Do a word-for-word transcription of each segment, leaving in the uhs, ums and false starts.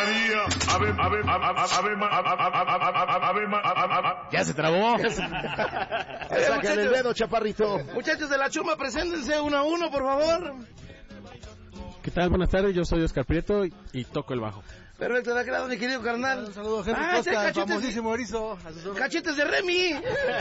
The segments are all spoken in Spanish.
María, Ave, Ave, Ave, Ave, Ave, Ave, ya se trabó. Saca el dedo, chaparrito. Muchachos de la chumba, preséntense uno a uno, por favor. ¿Qué tal? Buenas tardes, yo soy Oscar Prieto y, y toco el bajo. Perfecto, de aquel mi querido carnal. Un saludo, Henry ah, Costa, cachetes, famosísimo erizo. Cachetes de Remy.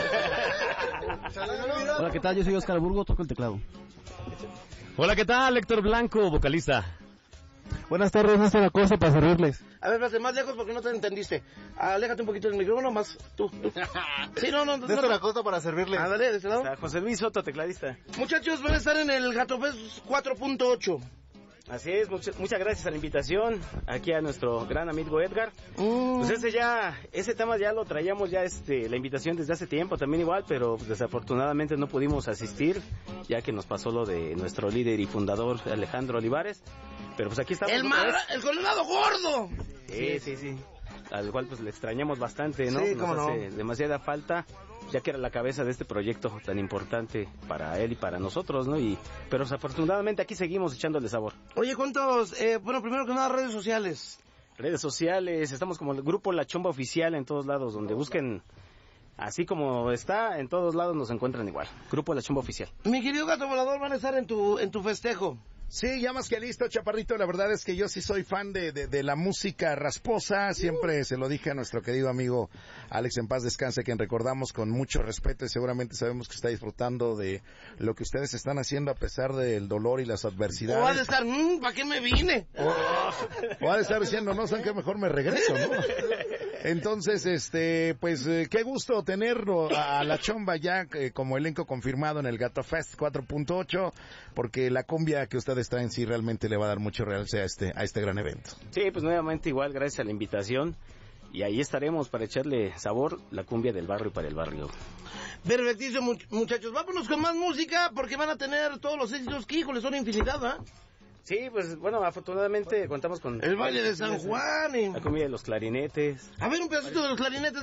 Hola, ¿qué tal? Yo soy Oscar Burgo, toco el teclado. Hola, ¿qué tal? Héctor Blanco, vocalista. Buenas tardes, Néstor Acosta, para servirles. A ver, espérate, más lejos porque no te entendiste. Aléjate un poquito del micrófono, más tú. tú. Sí, no, no. Néstor no. Acosta para servirles. Ah, dale, de este lado. José Luis Soto, tecladista. Muchachos, van a estar en el Gato Fest cuatro punto ocho. Así es, much- muchas gracias a la invitación, aquí a nuestro gran amigo Edgar. Mm. Pues ese ya, ese tema ya lo traíamos ya este, la invitación desde hace tiempo también igual, pero pues, desafortunadamente no pudimos asistir, ya que nos pasó lo de nuestro líder y fundador Alejandro Olivares, pero pues aquí estamos. El, mar, el Colorado gordo. Sí, sí, sí, al cual pues le extrañamos bastante, ¿no? Sí, Nos cómo hace no. demasiada falta, ya que era la cabeza de este proyecto tan importante para él y para nosotros, ¿no? Y pero desafortunadamente aquí seguimos echándole sabor. Oye, ¿cuántos? Eh, bueno, primero que nada, redes sociales. Redes sociales, estamos como el grupo La Chomba Oficial en todos lados, donde busquen, así como está, en todos lados nos encuentran igual. Grupo La Chomba Oficial. Mi querido Gato Volador, van a estar en tu en tu festejo. Sí, ya más que listo, chaparrito. La verdad es que yo sí soy fan de, de, de la música rasposa. Siempre se lo dije a nuestro querido amigo Alex, en paz descanse, quien recordamos con mucho respeto y seguramente sabemos que está disfrutando de lo que ustedes están haciendo a pesar del dolor y las adversidades. O ha de estar, mmm, ¿para qué me vine? O, o ha de estar diciendo, no, saben que mejor me regreso, ¿no? Entonces, este, pues, eh, qué gusto tenerlo a, a la Chomba ya eh, como elenco confirmado en el Gato Fest cuatro punto ocho, porque la cumbia que ustedes traen sí realmente le va a dar mucho realce a este, a este gran evento. Sí, pues nuevamente igual, gracias a la invitación. Y ahí estaremos para echarle sabor, la cumbia del barrio para el barrio. Perfectísimo, muchachos. Vámonos con más música porque van a tener todos los éxitos que, híjole, son infinidad, ¿ah? Sí, pues bueno, afortunadamente contamos con... El baile de San Juan y... La cumbia de los clarinetes. A ver, un pedacito de los clarinetes.